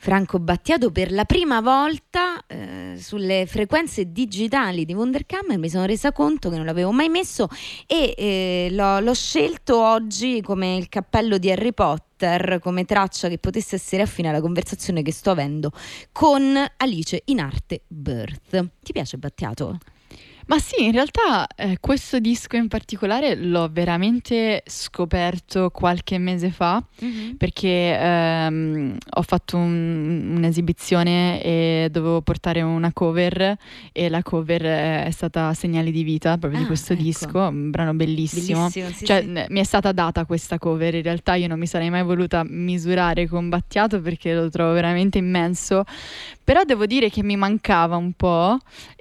Franco Battiato per la prima volta sulle frequenze digitali di Wunderkammer. Mi sono resa conto che non l'avevo mai messo e l'ho scelto oggi come il cappello di Harry Potter, come traccia che potesse essere affine alla conversazione che sto avendo con Alice in arte Birth. Ti piace Battiato? Ma sì, in realtà questo disco in particolare l'ho veramente scoperto qualche mese fa, perché ho fatto un'esibizione e dovevo portare una cover, e la cover è stata Segnali di vita, proprio di questo disco, un brano bellissimo. Bellissimo, sì, cioè, sì. mi è stata data questa cover, in realtà io non mi sarei mai voluta misurare con Battiato perché lo trovo veramente immenso, però devo dire che mi mancava un po',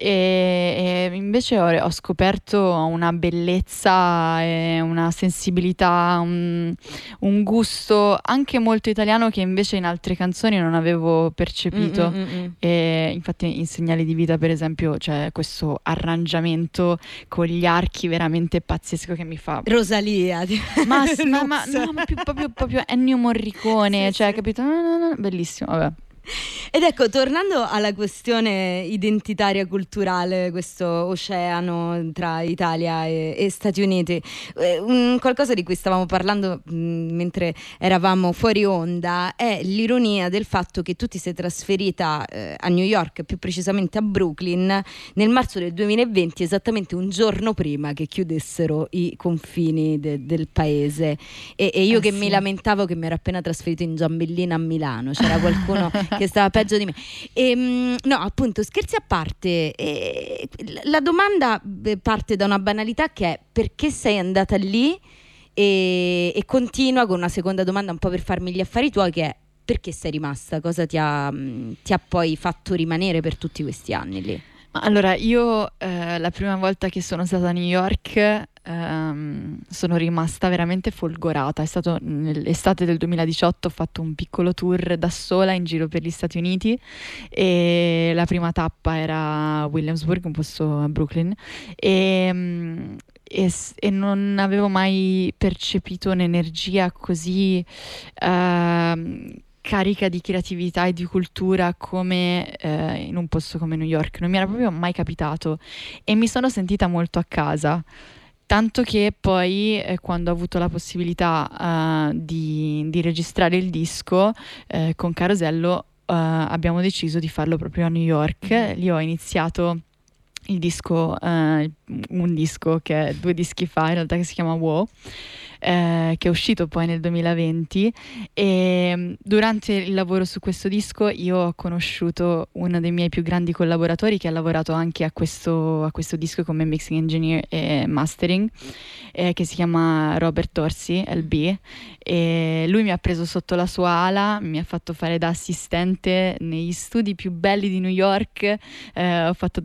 e invece ho scoperto una bellezza e una sensibilità, un gusto anche molto italiano che invece in altre canzoni non avevo percepito. E infatti in Segnali di vita, per esempio, c'è questo arrangiamento con gli archi veramente pazzesco che mi fa... Rosalia. Ma no, ma più proprio Ennio Morricone, Sì, cioè, sì. capito? No, bellissimo, vabbè. Ed ecco, tornando alla questione identitaria culturale, questo oceano tra Italia e Stati Uniti, qualcosa di cui stavamo parlando mentre eravamo fuori onda è l'ironia del fatto che tu ti sei trasferita a New York, più precisamente a Brooklyn, nel marzo del 2020, esattamente un giorno prima che chiudessero i confini del paese. E io che Sì. mi lamentavo che mi ero appena trasferito in Giambellina a Milano, c'era qualcuno che stava peggio di me. No, appunto, scherzi a parte, la domanda parte da una banalità che è: perché sei andata lì? E continua con una seconda domanda un po' per farmi gli affari tuoi, che è: perché sei rimasta? Cosa ti ha poi fatto rimanere per tutti questi anni lì? Allora, io la prima volta che sono stata a New York sono rimasta veramente folgorata. È stato nell'estate del 2018, ho fatto un piccolo tour da sola in giro per gli Stati Uniti, e la prima tappa era Williamsburg, un posto a Brooklyn, e non avevo mai percepito un'energia così carica di creatività e di cultura come in un posto come New York. Non mi era proprio mai capitato e mi sono sentita molto a casa. Tanto che poi quando ho avuto la possibilità di registrare il disco con Carosello, abbiamo deciso di farlo proprio a New York. Lì ho iniziato il disco, un disco che è 2 dischi fa in realtà, che si chiama Wow, che è uscito poi nel 2020, e durante il lavoro su questo disco io ho conosciuto uno dei miei più grandi collaboratori, che ha lavorato anche a questo disco come mixing engineer e mastering, che si chiama Robert Dorsey, LB, e lui mi ha preso sotto la sua ala, mi ha fatto fare da assistente negli studi più belli di New York, ho fatto